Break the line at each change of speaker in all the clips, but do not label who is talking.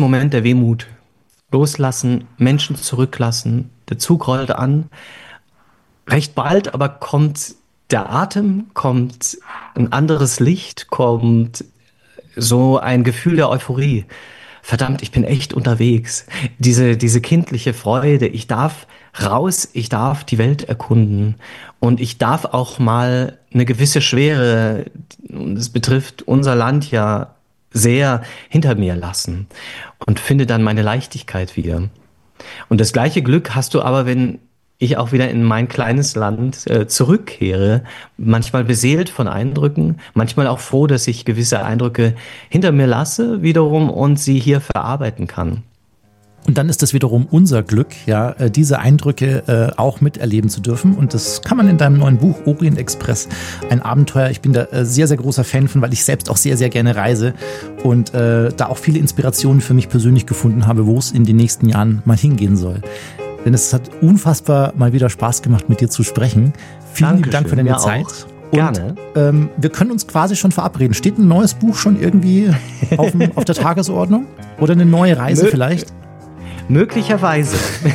kurzen Moment der Wehmut. Loslassen, Menschen zurücklassen. Der Zug rollt an. Recht bald aber kommt der Atem, kommt ein anderes Licht, kommt so ein Gefühl der Euphorie. Verdammt, ich bin echt unterwegs. Diese kindliche Freude. Ich darf raus, ich darf die Welt erkunden. Und ich darf auch mal eine gewisse Schwere, und es betrifft unser Land ja sehr, hinter mir lassen. Und finde dann meine Leichtigkeit wieder. Und das gleiche Glück hast du aber, wenn ich auch wieder in mein kleines Land zurückkehre, manchmal beseelt von Eindrücken, manchmal auch froh, dass ich gewisse Eindrücke hinter mir lasse wiederum und sie hier verarbeiten kann.
Und dann ist es wiederum unser Glück, ja, diese Eindrücke auch miterleben zu dürfen. Und das kann man in deinem neuen Buch Orient Express, ein Abenteuer. Ich bin da sehr, sehr großer Fan von, weil ich selbst auch sehr, sehr gerne reise und da auch viele Inspirationen für mich persönlich gefunden habe, wo es in den nächsten Jahren mal hingehen soll. Denn es hat unfassbar mal wieder Spaß gemacht, mit dir zu sprechen. Vielen lieben Dank für deine Zeit.
Auch. Gerne.
Und wir können uns quasi schon verabreden. Steht ein neues Buch schon irgendwie auf der Tagesordnung? Oder eine neue Reise vielleicht?
Möglicherweise.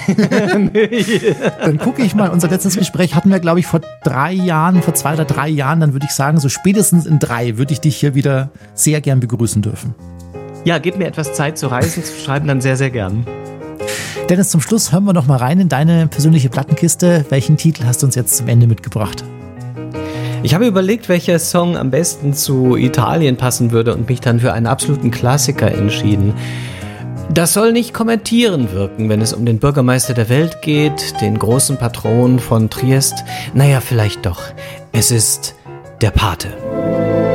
Dann gucke ich mal, unser letztes Gespräch hatten wir, glaube ich, vor 2 oder 3 Jahren. Dann würde ich sagen, so spätestens in 3 würde ich dich hier wieder sehr gern begrüßen dürfen.
Ja, gib mir etwas Zeit zu reisen, zu schreiben, dann sehr, sehr gern.
Dennis, zum Schluss hören wir noch mal rein in deine persönliche Plattenkiste. Welchen Titel hast du uns jetzt zum Ende mitgebracht?
Ich habe überlegt, welcher Song am besten zu Italien passen würde und mich dann für einen absoluten Klassiker entschieden. Das soll nicht kommentierend wirken, wenn es um den Bürgermeister der Welt geht, den großen Patron von Triest. Naja, vielleicht doch. Es ist der Pate.